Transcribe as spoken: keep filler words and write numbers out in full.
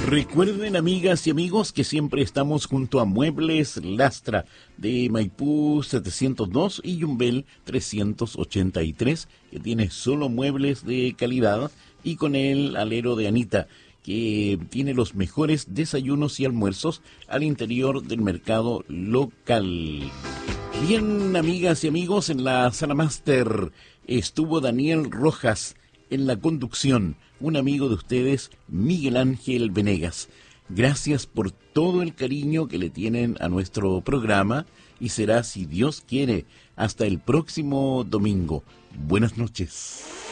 Recuerden, amigas y amigos, que siempre estamos junto a Muebles Lastra de Maipú setecientos dos y Yumbel trescientos ochenta y tres, que tiene solo muebles de calidad, y con el alero de Anita, que tiene los mejores desayunos y almuerzos al interior del mercado local. Bien, amigas y amigos, en la sala máster estuvo Daniel Rojas, en la conducción, un amigo de ustedes, Miguel Ángel Venegas. Gracias por todo el cariño que le tienen a nuestro programa, y será, si Dios quiere, hasta el próximo domingo. Buenas noches.